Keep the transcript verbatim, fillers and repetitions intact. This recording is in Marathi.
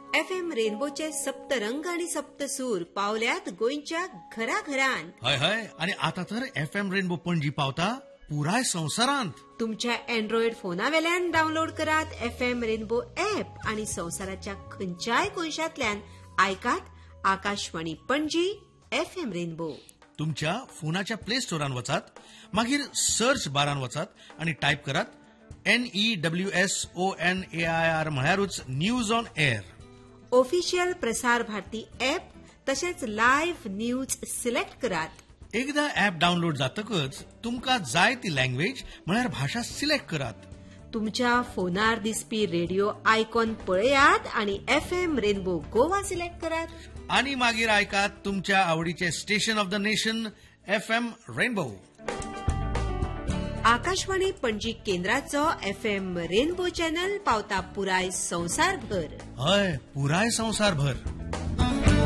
एफ एम रेनबोचे सप्तरंग आणि सप्तसूर पावल्यात गोंयच्या घराघरांत. हय हय आणि आता तर एफ एम रेनबो पणजी पावता पुराय संवसारांत. तुमच्या अँड्रॉइड फोनावेल्यान डावनलोड करात एफ एम रेनबो ऍप आणि संवसाराच्या खंयच्याय कोनशांतल्यान आयकात Akashvani Panaji F M rainbow. तुमच्या फोनाच्या प्ले स्टोरान वचात, मागीर सर्च बारान वचात आणि टायप करात N E W S O N A I R म्हळ्यारूच news on air. Official Prasar Bharati app तशेंच लाईव्ह न्यूज सिलेक्ट करात. एकदा ऍप डाउनलोड जातकच तुमका जाय ती लँग्वेज म्हळ्यार भाषा सिलेक्ट करात. तुमच्या फोनार दिसपी रेडिओ आयकॉन पळयात आणि F M rainbow Goa select करात. आणि मागीर आयकात तुमच्या आवडीचे station of the nation F M rainbow. Akashvani Panaji केंद्राचो F M rainbow channel पावता पुराय संवसारभर. हय, पुराय संवसारभर.